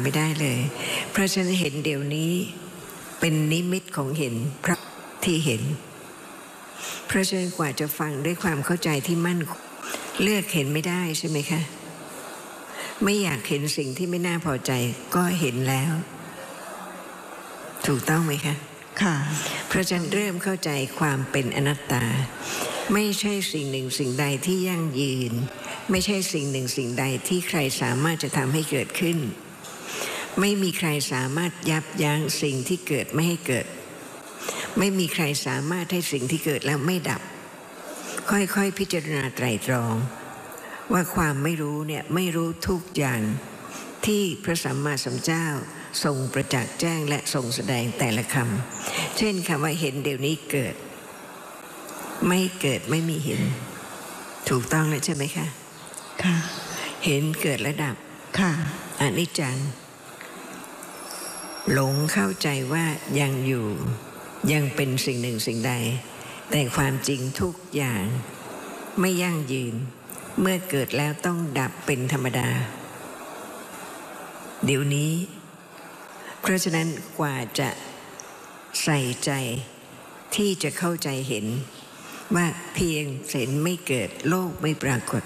ไม่ได้เลยเพราะฉะนั้นเห็นเดี๋ยวนี้เป็นนิมิตของเห็นพระที่เห็นเพราะฉะนั้นกว่าจะฟังด้วยความเข้าใจที่มั่นคงเลือกเห็นไม่ได้ใช่ไหมคะไม่อยากเห็นสิ่งที่ไม่น่าพอใจก็เห็นแล้วถูกต้องไหมคะค่ะเพราะฉะนั้นเริ่มเข้าใจความเป็นอนัตตาไม่ใช่สิ่งหนึ่งสิ่งใดที่ยั่งยืนไม่ใช่สิ่งหนึ่งสิ่งใดที่ใครสามารถจะทำให้เกิดขึ้นไม่มีใครสามารถยับยั้งสิ่งที่เกิดไม่ให้เกิดไม่มีใครสามารถให้สิ่งที่เกิดแล้วไม่ดับค่อยๆพิจารณาไตร่ตรองว่าความไม่รู้เนี่ยไม่รู้ทุกอย่างที่พระสัมมาสัมพุทธเจ้าทรงประจักษ์แจ้งและทรงแสดงแต่ละคำเช่นคำว่าเห็นเดี๋ยวนี้เกิดไม่เกิดไม่มีเห็นถูกต้องเลยใช่ไหมคะค่ะเห็นเกิดและดับค่ะอนิจจังหลงเข้าใจว่ายังอยู่ยังเป็นสิ่งหนึ่งสิ่งใดแต่ความจริงทุกอย่างไม่ยั่งยืนเมื่อเกิดแล้วต้องดับเป็นธรรมดาเดี๋ยวนี้เพราะฉะนั้นกว่าจะใส่ใจที่จะเข้าใจเห็นว่าเพียงเห็นไม่เกิดโลกไม่ปรากฏ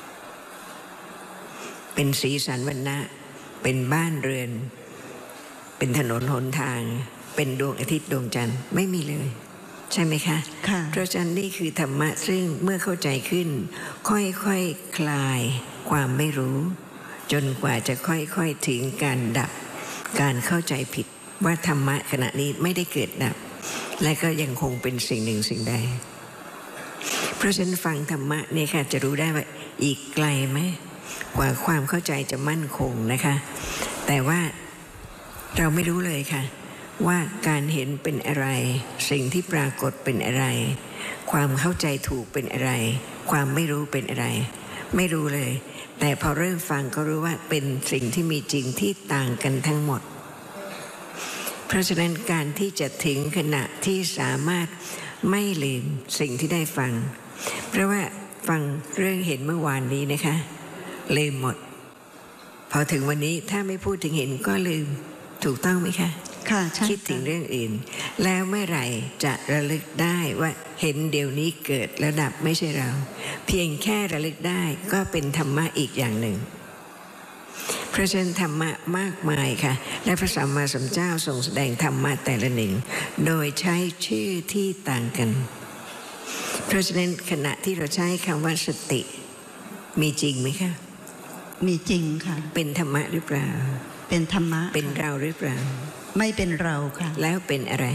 เป็นสีสันวรรณะเป็นบ้านเรือนเป็นถนนหนทางเป็นดวงอาทิตย์ดวงจันทร์ไม่มีเลยใช่ไหมคะค่ะเพราะฉะนั้นนี่คือธรรมะซึ่งเมื่อเข้าใจขึ้นค่อยๆ คลายความไม่รู้จนกว่าจะค่อยๆถึงการดับการเข้าใจผิดว่าธรรมะขณะนี้ไม่ได้เกิดดับและก็ยังคงเป็นสิ่งหนึ่งสิ่งใดเพราะฉะนั้นฟังธรรมะเนี่ยค่ะจะรู้ได้ว่าอีกไกลไหมกว่าความเข้าใจจะมั่นคงนะคะแต่ว่าเราไม่รู้เลยค่ะว่าการเห็นเป็นอะไรสิ่งที่ปรากฏเป็นอะไรความเข้าใจถูกเป็นอะไรความไม่รู้เป็นอะไรไม่รู้เลยแต่พอเริ่มฟังก็รู้ว่าเป็นสิ่งที่มีจริงที่ต่างกันทั้งหมดเพราะฉะนั้นการที่จะถึงขณะที่สามารถไม่ลืมสิ่งที่ได้ฟังเพราะว่าฟังเรื่องเห็นเมื่อวานนี้นะคะลืมหมดพอถึงวันนี้ถ้าไม่พูดถึงเห็นก็ลืมถูกต้องไหมคะค่ะใช่คิดถึงเรื่องอื่นแล้วเมื่อไหร่จะระลึกได้ว่าเห็นเดี๋ยวนี้เกิดแล้วดับไม่ใช่เราเพียงแค่ระลึกได้ก็เป็นธรรมะอีกอย่างหนึ่งเพราะฉะนั้นธรรมะมากมายค่ะและพระสัมมาสัมพุทธเจ้าทรงแสดงธรรมะแต่ละหนึ่งโดยใช้ชื่อที่ต่างกันเพราะฉะนั้นขณะที่เราใช้คำว่าสติมีจริงไหมคะมีจริงค่ะเป็นธรรมะหรือเปล่าเป็นธรรมะเป็นเราหรือเปล่าไม่เป็นเราค่ะแล้วเป็นอะไร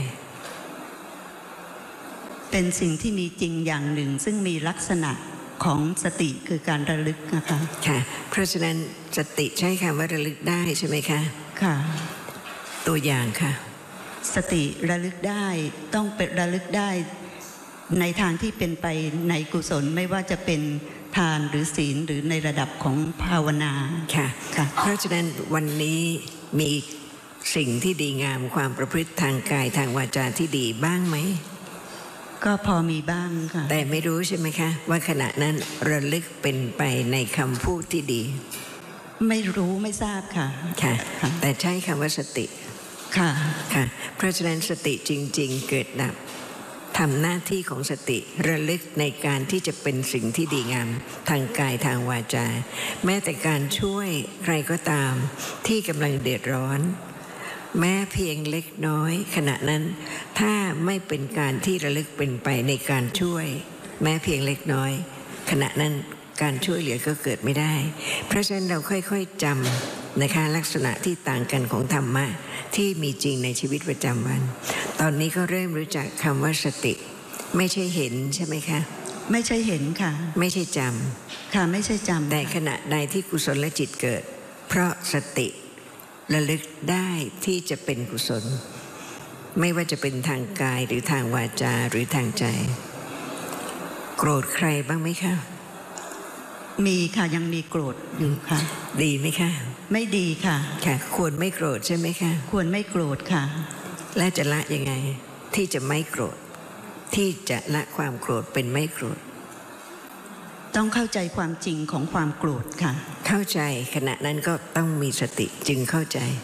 เป็นสิ่งที่มีจริงอย่างหนึ่งซึ่งมีลักษณะของสติคือการระลึกนะคะค่ะเพราะฉะนั้นสติใช้คำว่าระลึกได้ใช่ไหมคะค่ะตัวอย่างค่ะสติระลึกได้ต้องเป็นระลึกได้ในทางที่เป็นไปในกุศลไม่ว่าจะเป็นทานหรือศีลหรือในระดับของภาวนาค่ะเพราะฉะนั้นวันนี้มีสิ่งที่ดีงามความประพฤติทางกายทางวาจาที่ดีบ้างไหมก็พอมีบ้างค่ะแต่ไม่รู้ใช่ไหมคะว่าขณะนั้นระลึกเป็นไปในคำพูดที่ดีไม่รู้ไม่ทราบค่ะค่ะแต่ใช้คำว่าสติค่ะเพราะฉะนั้นสติจริงๆเกิดดับทำหน้าที่ของสติระลึกในการที่จะเป็นสิ่งที่ดีงามทางกายทางวาจาแม้แต่การช่วยใครก็ตามที่กำลังเดือดร้อนแม้เพียงเล็กน้อยขณะนั้นถ้าไม่เป็นการที่ระลึกเป็นไปในการช่วยแม้เพียงเล็กน้อยขณะนั้นการช่วยเหลือก็เกิดไม่ได้เพราะฉะนั้นเราค่อยๆจำนะคะลักษณะที่ต่างกันของธรรมะที่มีจริงในชีวิตประจำวันตอนนี้ก็เริ่มรู้จักคำว่าสติไม่ใช่เห็นใช่ไหมคะไม่ใช่เห็นค่ะไม่ใช่จำค่ะไม่ใช่จำแต่ขณะใดที่กุศลจิตเกิดเพราะสติระลึกได้ที่จะเป็นกุศลไม่ว่าจะเป็นทางกายหรือทางวาจาหรือทางใจโกรธใครบ้างไหมคะมีค่ะยังมีโกรธอยู่ค่ะดีไหมคะไม่ดีค่ะควรไม่โกรธใช่ไหมคะควรไม่โกรธค่ะและจะละยังไงที่จะไม่โกรธที่จะละความโกรธเป็นไม่โกรธต้องเข้าใจความจริงของความโกรธค่ะเข้าใจขณะนั้นก็ต้องมีสติจึงเข้าใจ